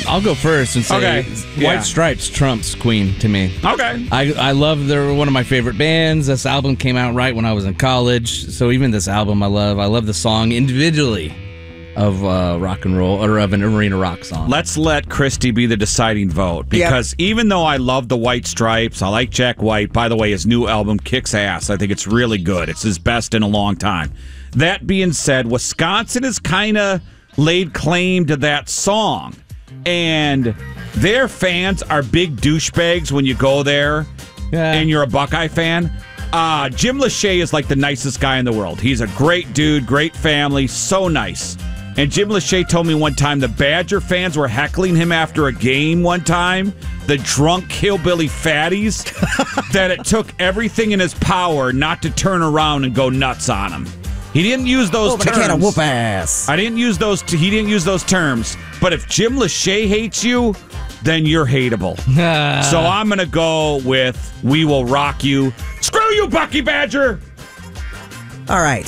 I'll go first and say White Stripes trumps Queen to me. Okay. I love, they're one of my favorite bands. This album came out right when I was in college, so even this album I love. I love the song individually of rock and roll, or of an arena rock song. Let's let Christy be the deciding vote, because even though I love the White Stripes, I like Jack White. By the way, his new album kicks ass. I think it's really good. It's his best in a long time. That being said, Wisconsin has kind of laid claim to that song, and their fans are big douchebags when you go there and you're a Buckeye fan. Jim Lachey is like the nicest guy in the world. He's a great dude, great family, so nice. And Jim Lachey told me one time the Badger fans were heckling him after a game one time, the drunk hillbilly fatties, that it took everything in his power not to turn around and go nuts on him. He didn't use those terms. Can't whoop ass. I didn't use those. He didn't use those terms. But if Jim Lachey hates you, then you're hateable. So I'm going to go with "We Will Rock You." Screw you, Bucky Badger. All right.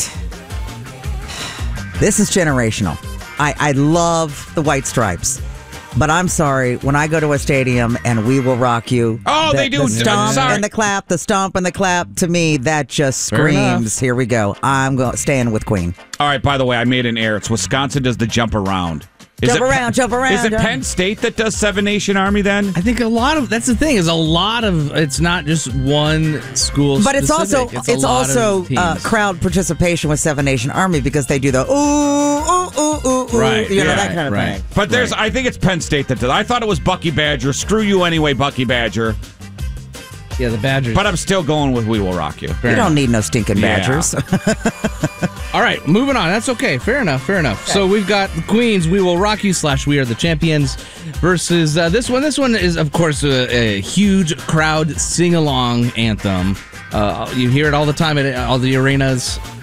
This is generational. I love the White Stripes. But I'm sorry, when I go to a stadium and "We Will Rock You," they do. The stomp and the clap, the stomp and the clap, to me, that just screams, here we go. I'm staying with Queen. All right, by the way, I made an error. It's Wisconsin does the jump around. Jump around. Is it Penn State that does Seven Nation Army then? I think that's the thing, is it's not just one school but specific. it's also crowd participation with Seven Nation Army, because they do the ooh, right, that kind of thing. But I think it's Penn State that does. I thought it was Bucky Badger. Screw you anyway, Bucky Badger. Yeah, the Badgers. But I'm still going with "We Will Rock You." You don't need no stinking Badgers. All right, moving on. That's okay. Fair enough. Okay. So we've got the Queen's "We Will Rock You" / "We Are the Champions" versus this one. This one is, of course, a huge crowd sing-along anthem. You hear it all the time at all the arenas.